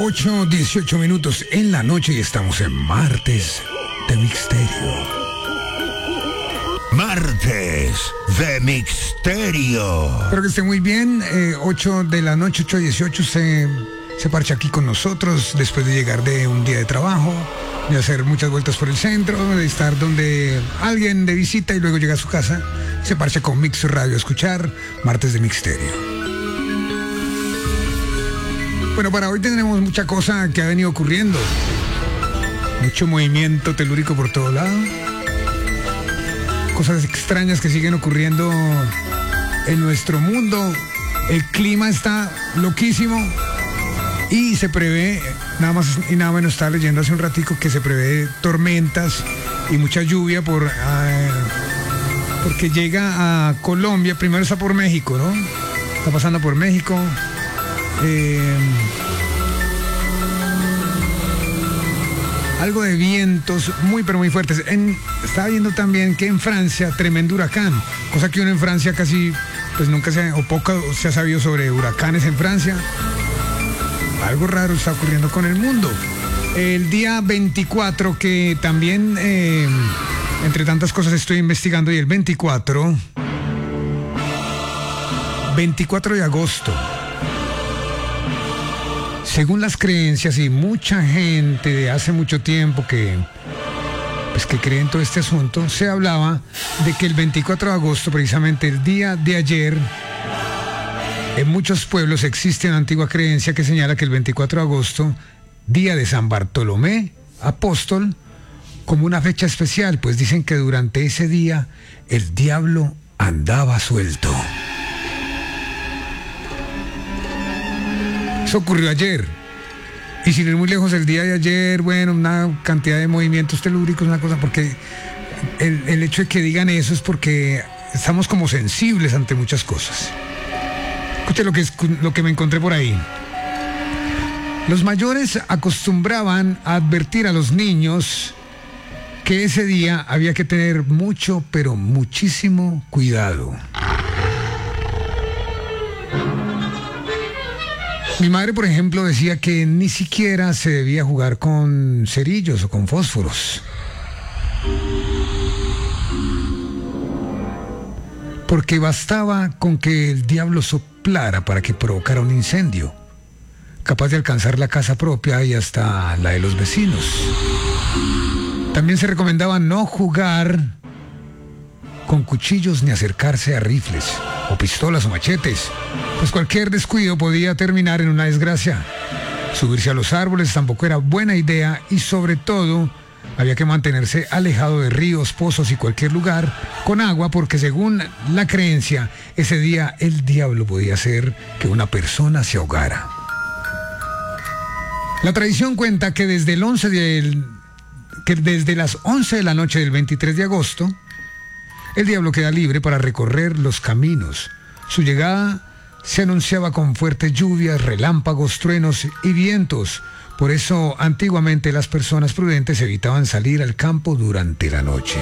8:18 en la noche y estamos en Martes de Misterio. Martes de Misterio. Espero que esté muy bien. 8 de la noche, 8:18, se parcha aquí con nosotros después de llegar de un día de trabajo, de hacer muchas vueltas por el centro, de estar donde alguien de visita y luego llega a su casa. Se parcha con Mix Radio a escuchar Martes de Misterio. Bueno, para hoy tendremos mucha cosa que ha venido ocurriendo. Mucho movimiento telúrico por todo lado. Cosas extrañas que siguen ocurriendo en nuestro mundo. El clima está loquísimo y se prevé, nada más y nada menos, estaba leyendo hace un ratico que se prevé tormentas y mucha lluvia porque llega a Colombia. Primero está por México, ¿no? Está pasando por México. Algo de vientos muy pero muy fuertes. Estaba viendo también que en Francia, tremendo huracán, cosa que uno en Francia casi pues nunca poco se ha sabido sobre huracanes en Francia. Algo raro está ocurriendo con el mundo. El día 24, que también entre tantas cosas estoy investigando, y el 24 de agosto, según las creencias y mucha gente de hace mucho tiempo que cree en todo este asunto, se hablaba de que el 24 de agosto, precisamente el día de ayer, en muchos pueblos existe una antigua creencia que señala que el 24 de agosto, día de San Bartolomé Apóstol, como una fecha especial, pues dicen que durante ese día el diablo andaba suelto. Eso ocurrió ayer. Y sin ir muy lejos, el día de ayer, bueno, una cantidad de movimientos telúricos, una cosa, porque el hecho de que digan eso es porque estamos como sensibles ante muchas cosas. Escuche lo que me encontré por ahí. Los mayores acostumbraban a advertir a los niños que ese día había que tener mucho, pero muchísimo cuidado. Mi madre, por ejemplo, decía que ni siquiera se debía jugar con cerillos o con fósforos, porque bastaba con que el diablo soplara para que provocara un incendio, capaz de alcanzar la casa propia y hasta la de los vecinos. También se recomendaba no jugar con cuchillos ni acercarse a rifles o pistolas o machetes, pues cualquier descuido podía terminar en una desgracia. Subirse a los árboles tampoco era buena idea y sobre todo había que mantenerse alejado de ríos, pozos y cualquier lugar con agua, porque según la creencia, ese día el diablo podía hacer que una persona se ahogara. La tradición cuenta que desde las 11 de la noche del 23 de agosto, el diablo queda libre para recorrer los caminos. Su llegada se anunciaba con fuertes lluvias, relámpagos, truenos y vientos. Por eso, antiguamente las personas prudentes evitaban salir al campo durante la noche.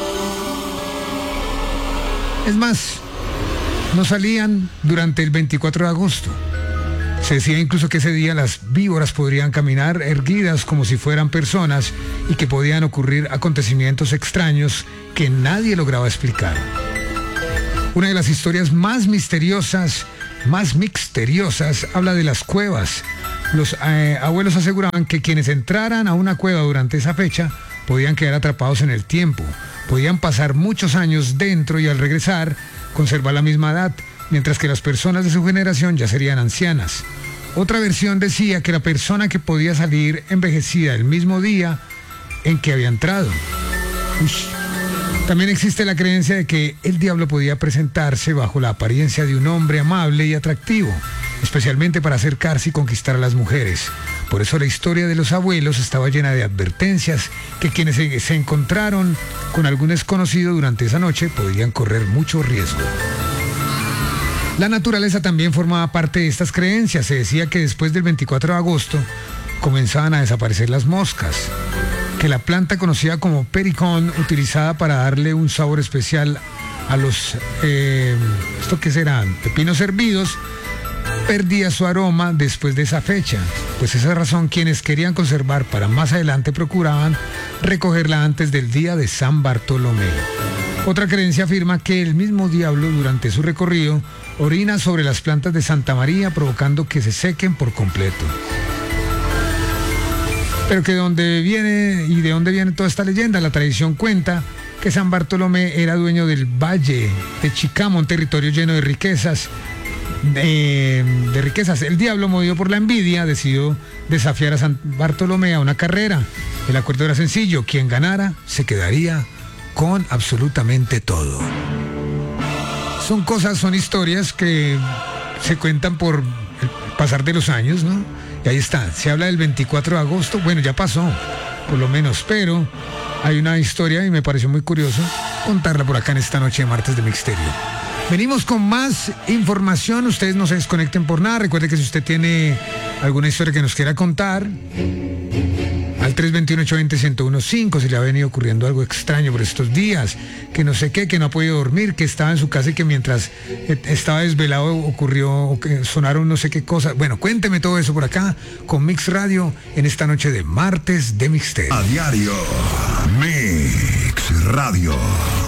Es más, no salían durante el 24 de agosto. Se decía incluso que ese día las víboras podrían caminar erguidas como si fueran personas y que podían ocurrir acontecimientos extraños que nadie lograba explicar. Una de las historias más misteriosas habla de las cuevas. Los abuelos aseguraban que quienes entraran a una cueva durante esa fecha podían quedar atrapados en el tiempo, podían pasar muchos años dentro y al regresar conservar la misma edad, mientras que las personas de su generación ya serían ancianas. Otra versión decía que la persona que podía salir envejecida el mismo día en que había entrado. También existe la creencia de que el diablo podía presentarse bajo la apariencia de un hombre amable y atractivo, especialmente para acercarse y conquistar a las mujeres. Por eso la historia de los abuelos estaba llena de advertencias que quienes se encontraron con algún desconocido durante esa noche podían correr mucho riesgo. La naturaleza también formaba parte de estas creencias. Se decía que después del 24 de agosto comenzaban a desaparecer las moscas, que la planta conocida como pericón, utilizada para darle un sabor especial a los, ¿esto qué serán? Pepinos hervidos, perdía su aroma después de esa fecha, pues esa razón quienes querían conservar para más adelante procuraban recogerla antes del día de San Bartolomé. Otra creencia afirma que el mismo diablo durante su recorrido orina sobre las plantas de Santa María provocando que se sequen por completo. Pero que de dónde viene toda esta leyenda. La tradición cuenta que San Bartolomé era dueño del valle de Chicamo, un territorio lleno de riquezas. El diablo, movido por la envidia, decidió desafiar a San Bartolomé a una carrera. El acuerdo era sencillo: quien ganara se quedaría con absolutamente todo. Son historias que se cuentan por el pasar de los años, ¿no? Y ahí está, se habla del 24 de agosto, bueno, ya pasó, por lo menos, pero hay una historia y me pareció muy curioso contarla por acá en esta noche de martes de Misterio. Venimos con más información, ustedes no se desconecten por nada. Recuerde que si usted tiene alguna historia que nos quiera contar, al 321-820-1015, si le ha venido ocurriendo algo extraño por estos días, que no sé qué, que no ha podido dormir, que estaba en su casa y que mientras estaba desvelado ocurrió, que sonaron no sé qué cosas. Bueno, cuénteme todo eso por acá con Mix Radio en esta noche de martes de Misterio. A diario, Mix Radio.